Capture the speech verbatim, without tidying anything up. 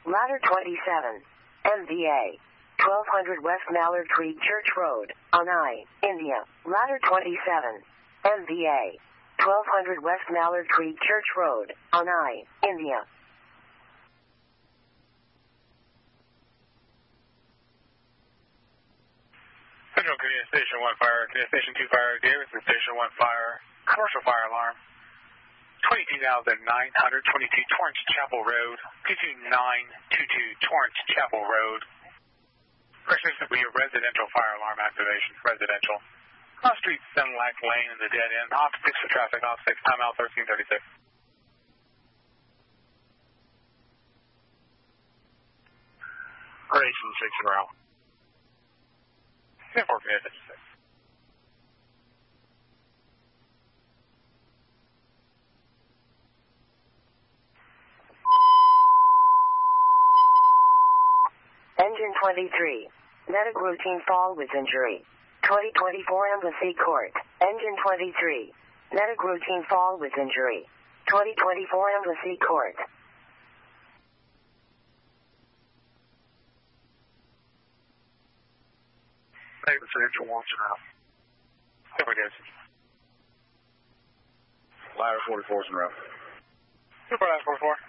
Ladder twenty-seven, M V A, twelve hundred West Mallard Creek Church Road, Onai, India. Ladder twenty-seven, M V A, twelve hundred West Mallard Creek Church Road, Onai, India. Central Korea Station one Fire, Korea Station two Fire, Davidson Station one Fire, commercial fire alarm. twenty-two thousand nine hundred twenty-two Torrance Chapel Road, two two nine two two Torrance Chapel Road. Pressures will be a residential fire alarm activation, residential. Cross Street, Sunlac Lane in the dead end, off six for traffic, off six, timeout thirteen thirty-six. Grayson six in route. ten four fifty-six. Engine twenty-three. Medic routine fall with injury. twenty twenty-four Embassy Court. Engine twenty-three. Medic routine fall with injury. twenty twenty-four Embassy Court. Davidson Central wants it out. Super Davidson. Ladder forty-four is in route. Super Ladder forty-four.